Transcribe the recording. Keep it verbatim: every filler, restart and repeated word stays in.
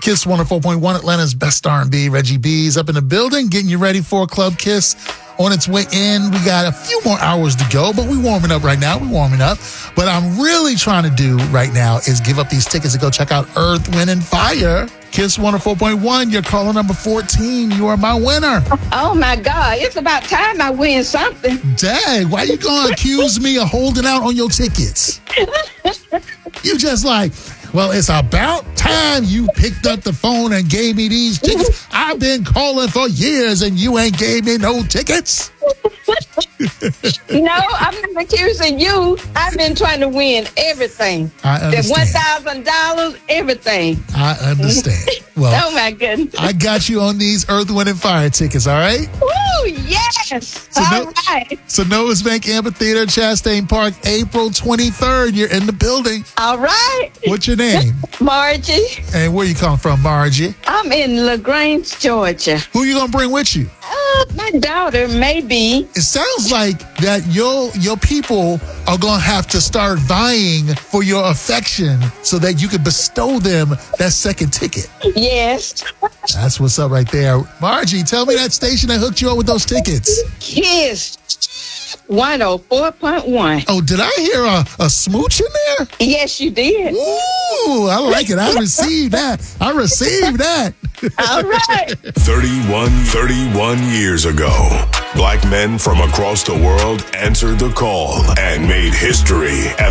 Kiss one oh four point one, Atlanta's best R and B. Reggie B's up in the building, getting you ready for Club Kiss on its way in. We got a few more hours to go, but we're warming up right now. We're warming up. But I'm really trying to do right now is give up these tickets to go check out Earth, Wind, and Fire. Kiss one oh four point one, you're caller number fourteen. You are my winner. Oh, my God. It's about time I win something. Dang, why you going to accuse me of holding out on your tickets? You just like, well, it's about time you picked up the phone and gave me these tickets. I've been calling for years and you ain't gave me no tickets. No, I'm not accusing you. I've been trying to win everything. I understand. The one thousand dollars, everything. I understand. Well, oh, my goodness. I got you on these Earth, Wind, and Fire tickets, all right? Woo, yes. So all no, right. So Noah's Bank Amphitheater, Chastain Park, April twenty-third. You're in the building. All right. What's your name? Margie. And where you come from, Margie? I'm in LaGrange, Georgia. Who you going to bring with you? Uh, my daughter, maybe. It sounds like that your your people are going to have to start vying for your affection so that you can bestow them that second ticket. Yes. That's what's up right there. Margie, tell me that station that hooked you up with those tickets. Kiss one oh four point one. Oh, did I hear a, a smooch in there? Yes, you did. Ooh, I like it. I received that. I received that. All right. thirty-one, thirty-one years ago, black men from across the world answered the call and made history.